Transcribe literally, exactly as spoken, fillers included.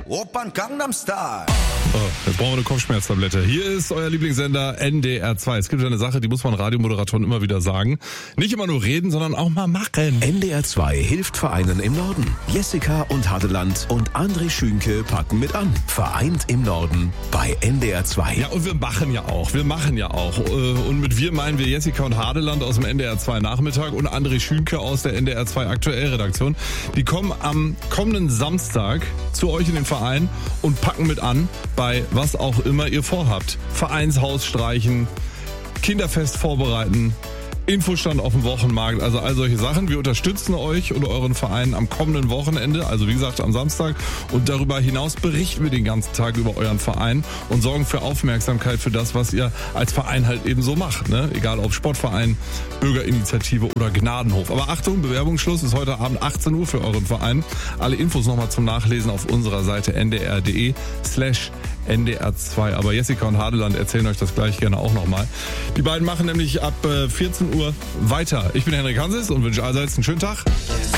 Oppan Gangnam Style. Oh, jetzt brauchen wir eine Kopfschmerztablette. Hier ist euer Lieblingssender N D R zwei. Es gibt eine Sache, die muss man Radiomoderatoren immer wieder sagen. Nicht immer nur reden, sondern auch mal machen. N D R zwei hilft Vereinen im Norden. Jessica und Hadeland und André Schünke packen mit an. Vereint im Norden bei N D R zwei. Ja, und wir machen ja auch. Wir machen ja auch. Und mit wir meinen wir Jessica und Hadeland aus dem N D R zwei Nachmittag und André Schünke aus der N D R zwei Aktuellredaktion. Die kommen am kommenden Samstag zu euch in den Verein und packen mit an bei was auch immer ihr vorhabt. Vereinshaus streichen, Kinderfest vorbereiten, Infostand auf dem Wochenmarkt, also all solche Sachen. Wir unterstützen euch und euren Verein am kommenden Wochenende, also wie gesagt am Samstag. Und darüber hinaus berichten wir den ganzen Tag über euren Verein und sorgen für Aufmerksamkeit für das, was ihr als Verein halt eben so macht. Ne? Egal ob Sportverein, Bürgerinitiative oder Gnadenhof. Aber Achtung, Bewerbungsschluss ist heute Abend achtzehn Uhr für euren Verein. Alle Infos nochmal zum Nachlesen auf unserer Seite n d r punkt d e slash N D R zwei. Aber Jessica und Hadeland erzählen euch das gleich gerne auch nochmal. Die beiden machen nämlich ab vierzehn Uhr weiter. Ich bin Henrik Hanses und wünsche allseits einen schönen Tag.